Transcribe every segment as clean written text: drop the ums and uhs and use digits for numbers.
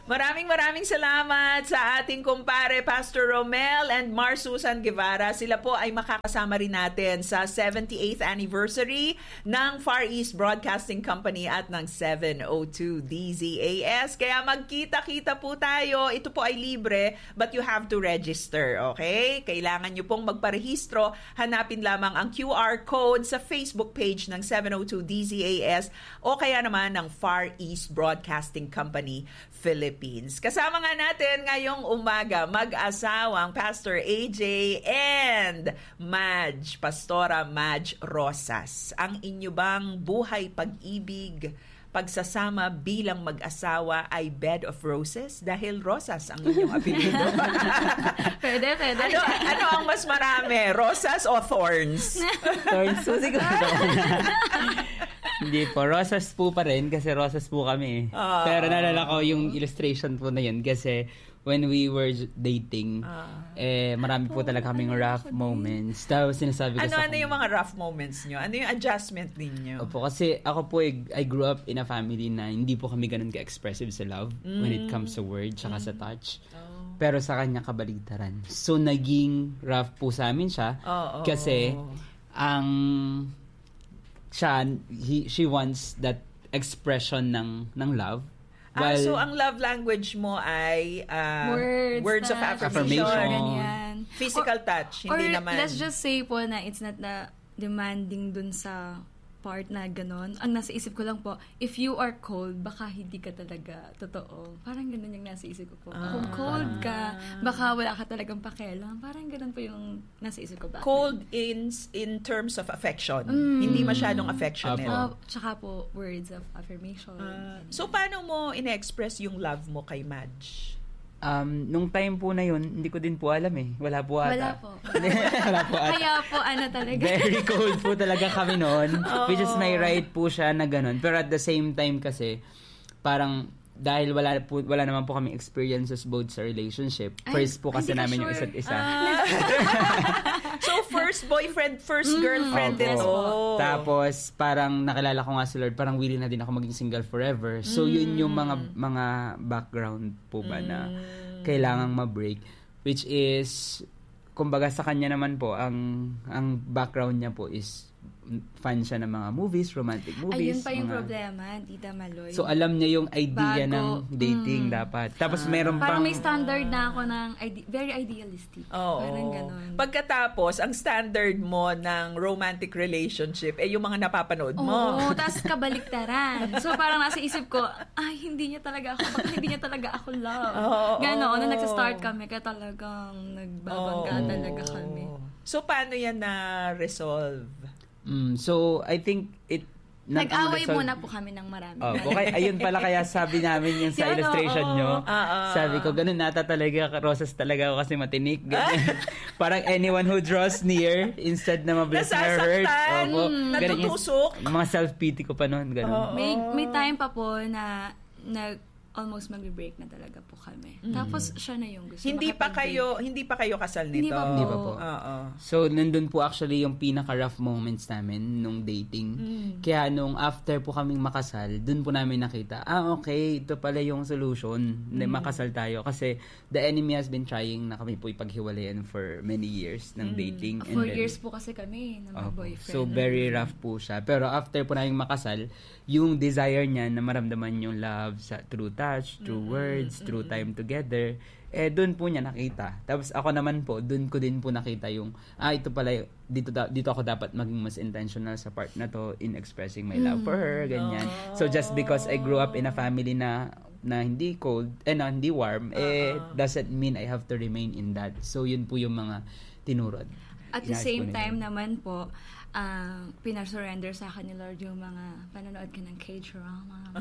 Maraming salamat sa ating kumpare Pastor Romel and Mar Susan Guevara. Sila po ay makakasama rin natin sa 78th anniversary ng Far East Broadcasting Company at ng 702 DZAS. Kaya magkita-kita po tayo. Ito po ay libre but you have to register, okay? Kailangan nyo pong magparehistro. Hanapin lamang ang QR code sa Facebook page ng 702 DZAS o kaya naman ng Far East Broadcasting Company Philippines. Kasama nga natin ngayong umaga mag-asawang Pastor AJ and Madge, Pastora Madge Rosas. Ang inyo bang buhay pag-ibig, pagsasama bilang mag-asawa ay bed of roses? Dahil rosas ang inyong apelido. Pwede. Ano ang mas marami? Rosas o thorns? Thorns po siguro. Hindi po. Rosas po pa rin kasi rosas po kami. Pero naalala ko yung illustration po na yun kasi when we were dating, marami po talaga kaming rough moments. Tapos sinasabi ko ano yung mga rough moments nyo? Ano yung adjustment ninyo? Opo, kasi ako po, I grew up in a family na hindi po kami ganun ka-expressive sa love when it comes to words tsaka sa touch. Pero sa kanya kabaligtaran. So, naging rough po sa amin siya kasi she wants that expression ng love. So ang love language mo ay words of affirmation. Ganyan. Physical touch, hindi naman. Let's just say po na it's not na demanding dun sa part na ganon. Ang nasa isip ko lang po, if you are cold, baka hindi ka talaga totoo. Parang ganon yung nasa isip ko po. Kung cold ka, baka wala ka talagang pakialam. Parang ganon po yung nasa isip ko. Bakit? Cold in terms of affection. Hindi masyadong affectionate. Tsaka po, words of affirmation. So, paano mo ine-express yung love mo kay Madge? Nung time po na yun, hindi ko din po alam eh. Wala po ata. Wala po. Kaya po, talaga. Very cold po talaga kami noon. Which is may right po siya na ganun. Pero at the same time kasi, parang, dahil wala naman po kami experiences both sa relationship. First po kasi namin yung isa't isa. So, first boyfriend, first girlfriend din. Tapos, parang nakilala ko nga si Lord, parang willing na din ako maging single forever. So, yun yung mga background po ba na kailangang ma-break. Which is, kumbaga sa kanya naman po, ang background niya po is fan siya ng mga movies, romantic movies. Ayun pa yung problema, Tita Maloy. So, alam niya yung idea ng dating dapat. Tapos, meron pang... Parang may standard na ako ng very idealistic. Parang ganun. Pagkatapos, ang standard mo ng romantic relationship yung mga napapanood mo. Tapos kabaliktaran. So, parang nasa isip ko, hindi niya talaga ako love. Ganon, nung nagsa-start kami, kaya talagang nagbabangga talaga kami. So, paano yan na-resolve? So, I think nag-away muna po kami ng marami. Okay, ayun pala kaya sabi namin yung sa illustration nyo. Sabi ko, ganun nata talaga, rosas talaga ako kasi matinik. Parang anyone who draws near instead na mabless na hurt. Natutusok. Mga self-pity ko pa noon. May time pa po na almost mag-break na talaga po kami. Tapos siya na yung gusto. Hindi pa kayo kasal nito. Hindi pa po. So nandun po actually yung pinaka-rough moments namin nung dating. Kaya nung after po kaming makasal, dun po namin nakita, okay, ito pala yung solution. Makasal tayo kasi the enemy has been trying na kami po ipaghiwalayan for many years ng dating. 4 years po kasi kami ng boyfriend. So very rough po siya. Pero after po namin makasal, yung desire niya na maramdaman yung love through touch, through words, through time together, doon po niya nakita. Tapos ako naman po, doon ko din po nakita yung, ito pala, dito ako dapat maging mas intentional sa part na to in expressing my love for her, ganyan. So just because I grew up in a family na hindi cold, hindi warm, doesn't mean I have to remain in that. So yun po yung mga tinurod. At the same time naman po, pinasurrender sa akin ni Lord yung mga panonood ka ng K-drama.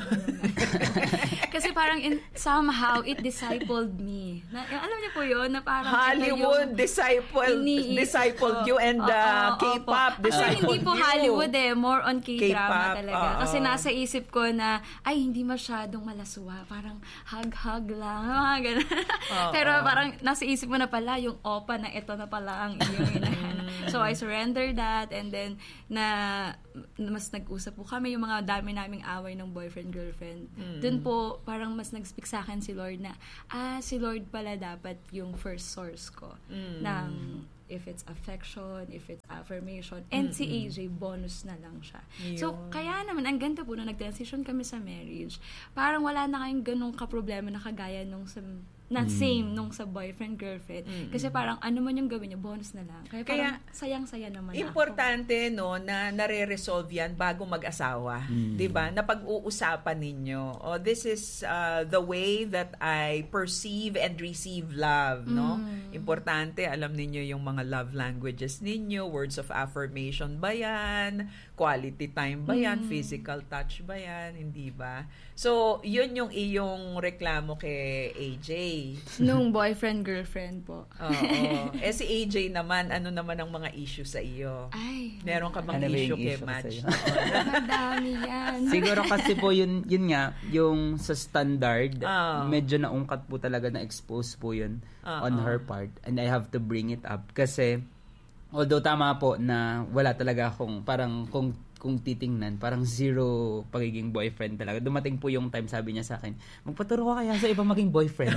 Kasi parang somehow it discipled me. Alam niyo po yun? Na parang Hollywood discipled you and K-pop discipled you. Hindi po Hollywood More on K-drama talaga. Kasi nasa isip ko na, hindi masyadong malaswa. Parang hug-hug lang. Ganun. Pero parang nasa isip mo na pala yung opa na ito na pala ang iyong inahan. So I surrendered that and then mas nag-usap po kami, yung mga dami naming away ng boyfriend-girlfriend. Doon po, parang mas nag-speak sa akin si Lord na, si Lord pala dapat yung first source ko ng if it's affection, if it's affirmation. And si AJ, bonus na lang siya. So, kaya naman, ang ganda po, nung nag-transition kami sa marriage, parang wala na kayong ganong kaproblema na kagaya nung same nung sa boyfriend-girlfriend. Kasi parang ano man yung gawin niya, bonus na lang. Kaya parang sayang-saya naman importante, no, na nare-resolve yan bago mag-asawa. Diba? Na pag-uusapan ninyo. This is the way that I perceive and receive love, no? Importante, alam ninyo yung mga love languages ninyo, words of affirmation ba yan? Quality time ba yan? Physical touch ba yan? Hindi ba? So, yun yung iyong reklamo kay AJ. Nung boyfriend-girlfriend po. Oo. Si AJ naman, ano naman ang mga issue sa iyo? Meron ka bang issue kay Madge? Madami yan. Siguro kasi po yun nga, yung sa standard, medyo naungkat po talaga, na-expose po yun on her part. And I have to bring it up. Kasi, although tama po na wala talaga akong, parang kung titingnan, parang zero pagiging boyfriend talaga. Dumating po yung time, sabi niya sa akin, magpaturo ka kaya sa iba maging boyfriend.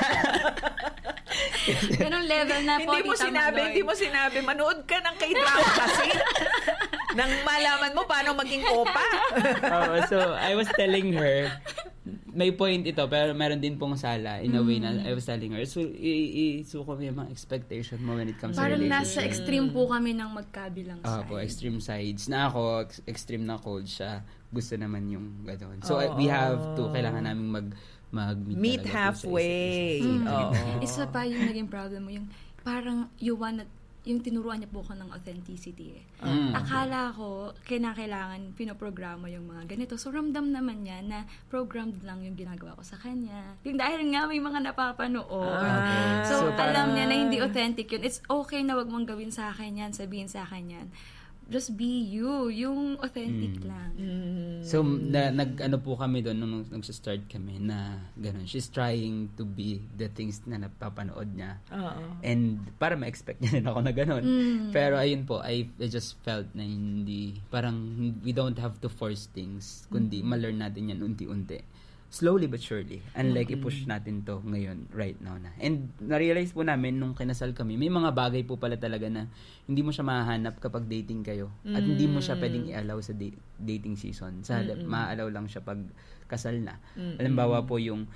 Ganong level na po, hindi mo sinabi, manood ka ng K-drama kasi. Nang malaman mo paano maging opa. So, I was telling her, may point ito, pero meron din pong sala in a way na I was telling her. So, isuko mo yung mga expectation mo when it comes to relationship. Parang nasa extreme po kami ng magkabilang sides. Po, extreme sides. Na ako, extreme na cold siya. Gusto naman yung gano'n. So, we have to, kailangan namin meet halfway. Isa pa yung naging problem mo, yung parang yung tinuruan niya po ko ng authenticity Akala ko, kailangan pinoprograma yung mga ganito. So, ramdam naman niya na programmed lang yung ginagawa ko sa kanya. Yung dahil nga may mga napapanood. So, alam niya na hindi authentic yun. It's okay na wag mong gawin sa akin yan, sabihin sa akin yan. Just be you. Yung authentic lang. So, nag-ano po kami doon nung nag-start kami na gano'n. She's trying to be the things na napapanood niya. And para ma-expect niya rin ako na gano'n. Pero ayun po, I just felt na hindi, parang we don't have to force things, kundi ma-learn natin yan unti-unti. Slowly but surely. Unlike i-push natin to ngayon, right now na. And na-realize po namin nung kinasal kami, may mga bagay po pala talaga na hindi mo siya mahanap kapag dating kayo. At hindi mo siya pwedeng i-allow sa dating season. Ma-allow lang siya pag kasal na. Halimbawa po yung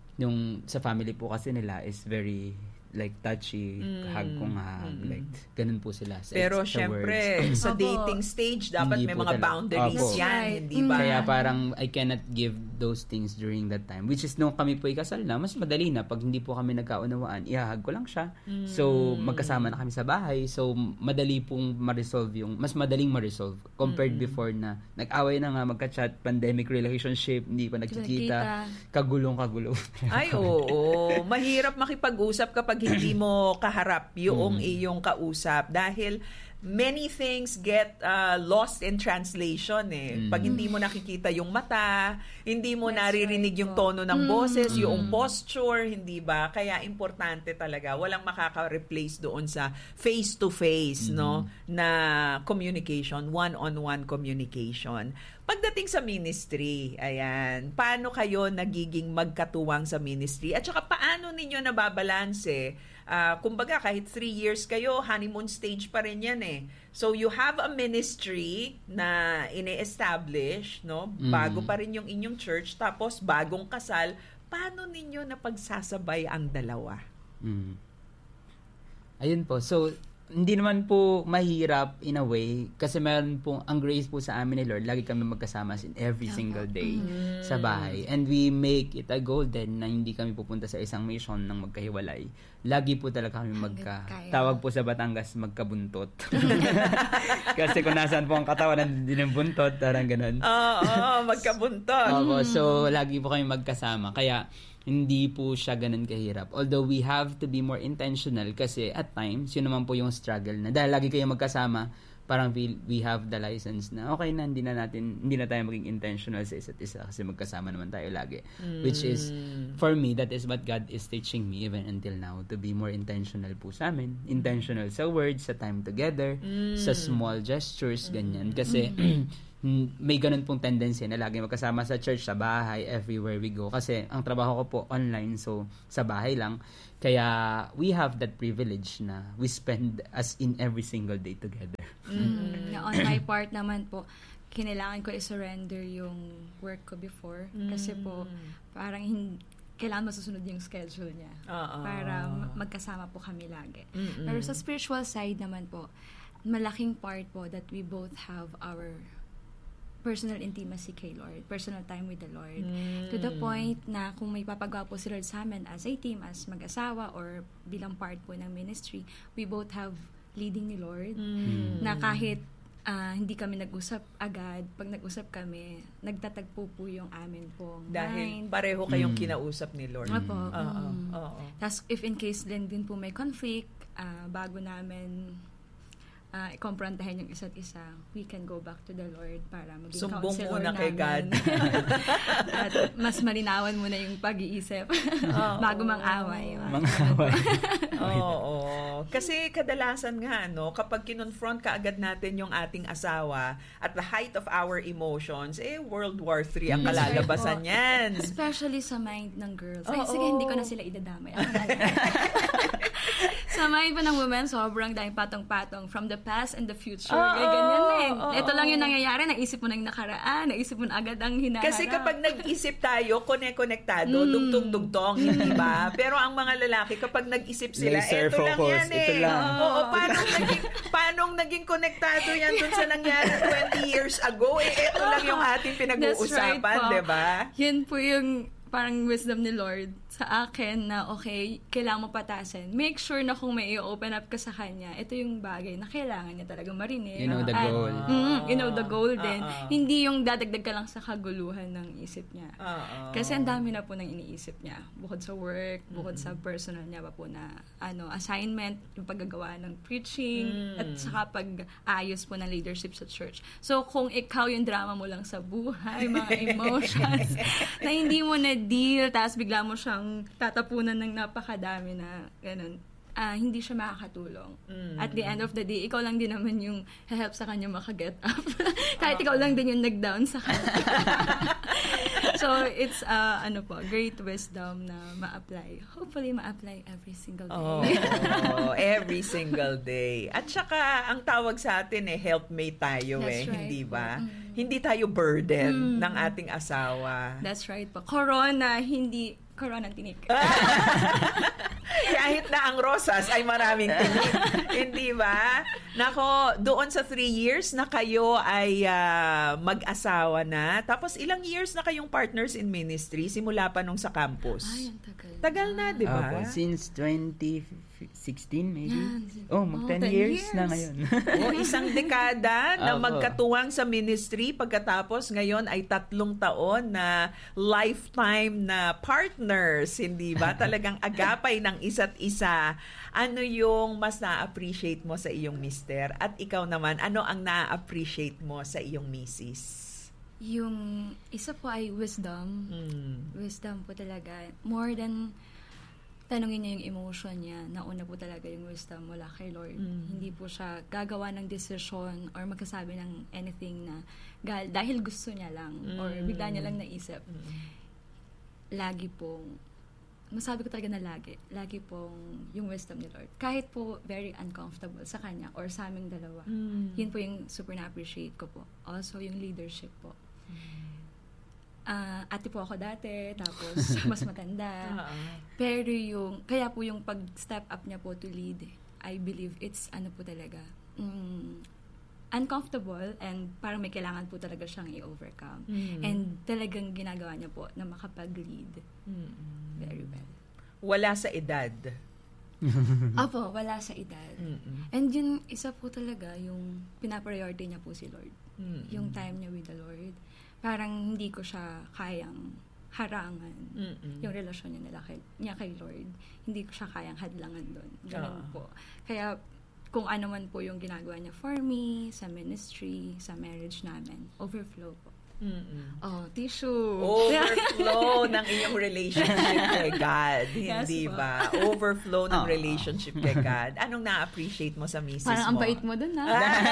sa family po kasi nila is very like touchy, hug kung hug, like ganun po sila. Pero syempre, sa dating stage, dapat may mga boundaries yan, hindi ba? Kaya parang I cannot give those things during that time. Which is nung kami po ikasal na, mas madali na. Pag hindi po kami nagkaunawaan, ihahag ko lang siya. So, magkasama na kami sa bahay. So, madali pong ma-resolve mas madaling ma-resolve compared before na nag-away na nga, magka-chat, pandemic relationship, hindi pa nagkikita, kagulo. Ay, oo. Mahirap makipag-usap kapag hindi mo kaharap yung iyong kausap dahil many things get lost in translation Pag hindi mo nakikita yung mata, hindi mo naririnig yung tono ng boses, yung posture, hindi ba? Kaya importante talaga, walang makaka-replace doon sa face-to-face no na communication, one-on-one communication. Pagdating sa ministry, ayan, paano kayo nagiging magkatuwang sa ministry? At saka paano ninyo nababalanse? Kumbaga, kahit 3 years kayo, honeymoon stage pa rin yan So, you have a ministry na ine-establish, no? Bago pa rin yung inyong church, tapos bagong kasal. Paano ninyo napagsasabay ang dalawa? Ayun po. So, hindi naman po mahirap in a way kasi meron po ang grace po sa amin ni Lord, lagi kami magkasama in every single day sa bahay, and we make it a goal din na hindi kami pupunta sa isang mission nang magkahiwalay. Lagi po talaga kami tawag po sa Batangas, magkabuntot. Kasi kung nasaan po ang katawan, nandun yung buntot, parang ganun. Magkabuntot. So lagi po kami magkasama, kaya hindi po siya ganun kahirap. Although we have to be more intentional kasi at times, yun naman po yung struggle na dahil lagi kayo magkasama, parang we have the license na okay na, hindi na tayo maging intentional sa isa't isa kasi magkasama naman tayo lagi. Which is, for me, that is what God is teaching me even until now, to be more intentional po sa amin. Intentional sa words, sa time together, sa small gestures, ganyan. Kasi, may ganun pong tendency na lagi magkasama sa church, sa bahay, everywhere we go. Kasi ang trabaho ko po online, so sa bahay lang. Kaya we have that privilege na we spend as in every single day together. On my part naman po, kinailangan ko i-surrender yung work ko before. Kasi po, parang kailangan masusunod yung schedule niya. Para magkasama po kami lagi. Pero sa spiritual side naman po, malaking part po that we both have our personal intimacy kay Lord, personal time with the Lord. To the point na kung may papagawa po si Lord sa amin as a team, as mag-asawa, or bilang part po ng ministry, we both have leading ni Lord. Na kahit hindi kami nag-usap agad, pag nag-usap kami, nagtatagpo po yung amin pong dahil mind. Pareho kayong kinausap ni Lord. Opo. Tapos, if in case din po may conflict, bago namin i-confrontahin yung isa't isa, we can go back to the Lord para maging sumbong counselor muna kay God. At mas malinawan muna yung pag-iisip bago mang-away. Kasi kadalasan nga, kapag kinonfront ka agad natin yung ating asawa at the height of our emotions, World War III ang kalalabasan yan. Especially sa mind ng girls. Sige, hindi ko na sila idadamay. Sa mind po ng women, sobrang daming patong-patong from the past and the future. Ganyan ito lang yung nangyayari, naisip mo na yung nakaraan, naisip mo na agad ang hinaharap. Kasi kapag nag-isip tayo, konektado, dugtong-dugtong, hindi ba? Pero ang mga lalaki, kapag nag-isip sila, laser eto focus, lang yan ito lang. Paanong naging konektado yan dun sa nangyari 20 years ago? Eto lang yung ating pinag-uusapan, di ba? Yan po yung parang wisdom ni Lord sa akin na okay, kailangan mo patasin. Make sure na kung may i-open up ka sa Kanya, ito yung bagay na kailangan niya talagang marinig. You know the goal. You know the goal din. Hindi yung dadagdag ka lang sa kaguluhan ng isip niya. Kasi ang dami na po nang iniisip niya. Bukod sa work, bukod sa personal niya pa po na assignment, yung paggagawa ng preaching, at saka pag-ayos po ng leadership sa church. So, kung ikaw yung drama mo lang sa buhay, mga emotions, na hindi mo na deal, tapos bigla mo siyang tatapunan ng napakadami na ganun, hindi siya makakatulong. At the end of the day, ikaw lang din naman yung help sa kanya makaget up. Kahit ikaw lang din yung nag-down sa kanya. So, it's great wisdom na ma-apply. Hopefully, ma-apply every single day. Every single day. At saka, ang tawag sa atin helpmate tayo. That's right. Hindi ba? Hindi tayo burden ng ating asawa. That's right po. Corona ang tinik. Kahit na ang rosas ay maraming tinik. Hindi ba? Nako, doon sa 3 years na kayo ay mag-asawa na, tapos ilang years na kayong partners in ministry, simula pa nung sa campus? Ay, ang tagal. Tagal na, di ba? Since 2016 maybe. Mag 10 10 years na ngayon. Isang dekada na Opo. magkatuwang sa ministry, pagkatapos ngayon ay 3 taon na lifetime na partners, hindi ba? Talagang agapay ng isa't isa. Ano yung mas na-appreciate mo sa iyong mister? At ikaw naman, ano ang na-appreciate mo sa iyong misis? Yung isa po ay wisdom. Wisdom po talaga. More than tanungin niya yung emotion niya, nauna po talaga yung wisdom mula kay Lord. Hindi po siya gagawa ng decision or magkasabi ng anything na dahil gusto niya lang or bigla niya lang naisip. Lagi pong, masabi ko talaga na lagi pong yung wisdom ni Lord. Kahit po very uncomfortable sa kanya or sa aming dalawa. Yun po yung super na-appreciate ko po. Also, yung leadership po. Ate po ako dati, tapos mas matanda. Pero kaya po yung pag-step up niya po to lead, I believe it's po talaga, uncomfortable and parang may kailangan po talaga siyang i-overcome. And talagang ginagawa niya po na makapag-lead. Very well. Wala sa edad. Opo, wala sa edad. And yun, isa po talaga yung pinapriority niya po si Lord. Yung time niya with the Lord. Parang hindi ko siya kayang harangan yung relasyon niya kay Lord. Hindi ko siya kayang hadlangan doon. Ganun po. Kaya kung ano man po yung ginagawa niya for me, sa ministry, sa marriage namin. Overflow po. Oh, tissue. Overflow ng iyong relationship kay God. Hindi Yes, ba? Overflow ng relationship kay God. Anong na-appreciate mo sa misis mo? Parang ang bait mo dun, ha?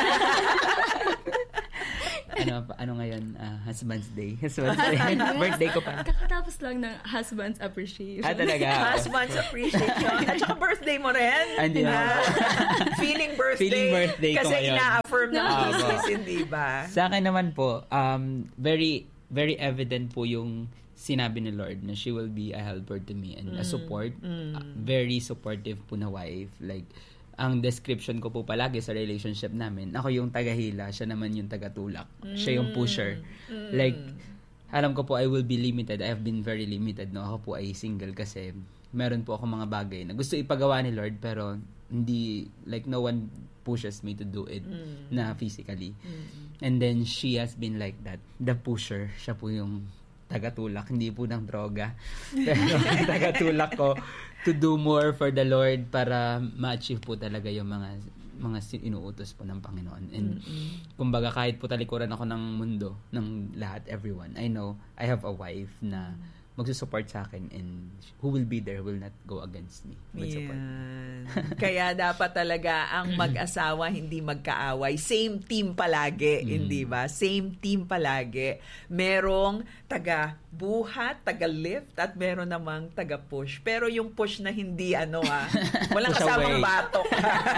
Ano ngayon? Husband's Day. Birthday ko pa. Kakatapos lang ng husband's appreciation. Talaga? Husband's appreciation. At saka birthday mo rin. Hindi na. Feeling birthday ko kasi ngayon. ina-affirm ng misis, hindi ba? Sa akin naman po, very, very evident po yung sinabi ni Lord na she will be a helper to me and a support. Very supportive po na wife. Like, ang description ko po palagi sa relationship namin, ako yung tagahila, siya naman yung tagatulak. Siya yung pusher. Like, alam ko po I will be limited. I have been very limited. No? Ako po ay single kasi meron po ako mga bagay na gusto ipagawa ni Lord pero hindi, like no one pushes me to do it na physically. And then she has been like that. The pusher. Siya po yung tagatulak. Hindi po ng droga. Pero tagatulak ko to do more for the Lord para ma-achieve po talaga yung mga inuutos po ng Panginoon. And kumbaga kahit po talikuran ako ng mundo, ng lahat, everyone, I know I have a wife na magsusupport sa akin and who will be there will not go against me with support. Kaya dapat talaga ang mag-asawa hindi magkaaway. Same team palagi, hindi ba? Same team palagi. Merong taga-buhat, taga-lift, at meron namang taga-push. Pero yung push na hindi walang Push kasamang away. batok.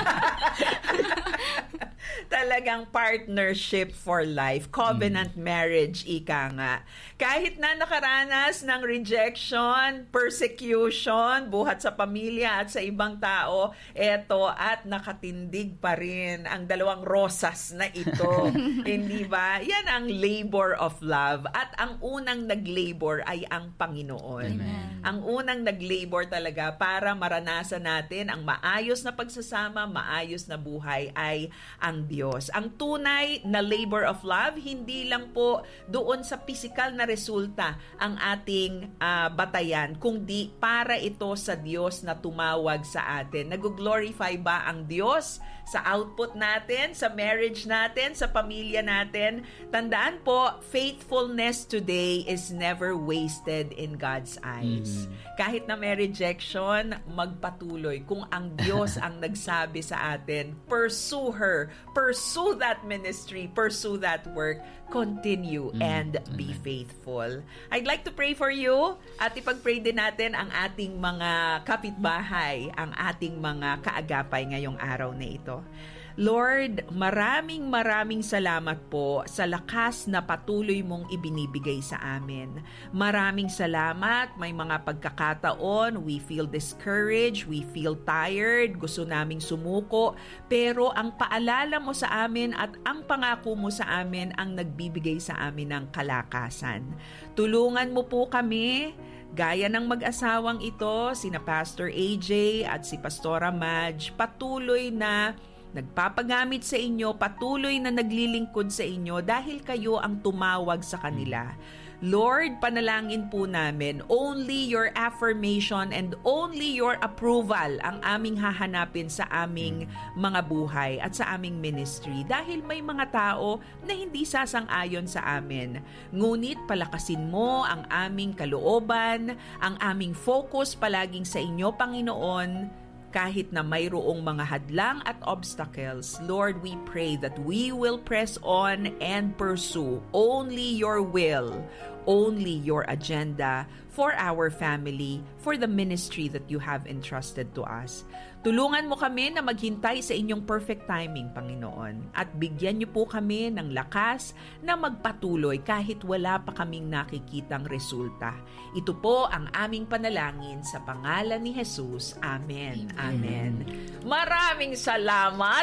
Talagang partnership for life. Covenant marriage, ika nga. Kahit na nakaranas ng rejection, persecution, buhat sa pamilya at sa ibang tao, eto at nakatindig pa rin ang dalawang rosas na ito. Hindi ba? Yan ang labor of love. At ang unang nag-labor ay ang Panginoon. Amen. Ang unang nag-labor talaga para maranasan natin ang maayos na pagsasama, maayos na buhay ay ang Diyos. Ang tunay na labor of love, hindi lang po doon sa physical na resulta ang ating batayan, kundi para ito sa Diyos na tumawag sa atin. Nag-glorify ba ang Diyos sa output natin, sa marriage natin, sa pamilya natin? Tandaan po, faithfulness today is never wasted in God's eyes. Kahit na may rejection, magpatuloy. Kung ang Diyos ang nagsabi sa atin, pursue her, pursue that ministry, pursue that work, continue and be faithful. I'd like to pray for you at ipag-pray din natin ang ating mga kapitbahay, ang ating mga kaagapay ngayong araw na ito. Lord, maraming salamat po sa lakas na patuloy mong ibinibigay sa amin. Maraming salamat. May mga pagkakataon, we feel discouraged, we feel tired, gusto naming sumuko, pero ang paalala mo sa amin at ang pangako mo sa amin ang nagbibigay sa amin ng kalakasan. Tulungan mo po kami, gaya ng mag-asawang ito, sina Pastor AJ at si Pastora Madge, patuloy na nagpapagamit sa inyo, patuloy na naglilingkod sa inyo dahil kayo ang tumawag sa kanila. Lord, panalangin po namin, only your affirmation and only your approval ang aming hahanapin sa aming mga buhay at sa aming ministry dahil may mga tao na hindi sasang-ayon sa amin. Ngunit palakasin mo ang aming kalooban, ang aming focus palaging sa inyo, Panginoon. Kahit na mayroong mga hadlang at obstacles, Lord, we pray that we will press on and pursue only your will, only your agenda for our family, for the ministry that you have entrusted to us. Tulungan mo kami na maghintay sa inyong perfect timing, Panginoon. At bigyan niyo po kami ng lakas na magpatuloy kahit wala pa kaming nakikitang resulta. Ito po ang aming panalangin sa pangalan ni Jesus. Amen. Amen. Maraming salamat.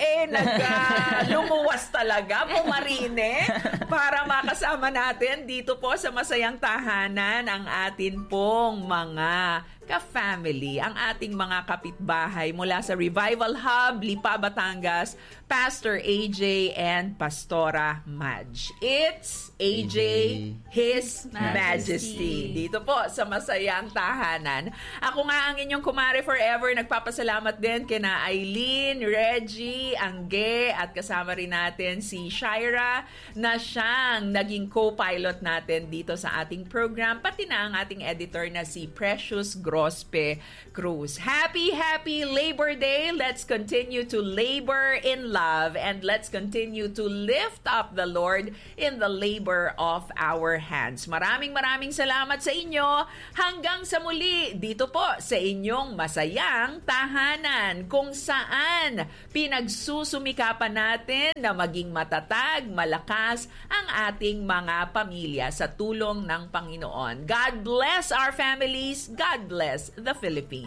Lumuwas talaga, pumarine, para makasama natin dito po sa Masayang Tahanan ang atin pong mga ka-family, ang ating mga kapitbahay mula sa Revival Hub, Lipa, Batangas, Pastor AJ and Pastora Madge. It's AJ, His Majesty. Dito po sa Masayang Tahanan. Ako nga ang inyong kumare forever. Nagpapasalamat din kina Eileen, Reggie, Angge, at kasama rin natin si Shira na siyang naging co-pilot natin dito sa ating program. Pati na ang ating editor na si Precious Grospe Cruz. Happy Labor Day! Let's continue to labor in love and let's continue to lift up the Lord in the labor of our hands. Maraming salamat sa inyo. Hanggang sa muli, dito po sa inyong Masayang Tahanan, kung saan pinagsusumikapan natin na maging matatag, malakas ang ating mga pamilya sa tulong ng Panginoon. God bless our families. God bless the Philippines.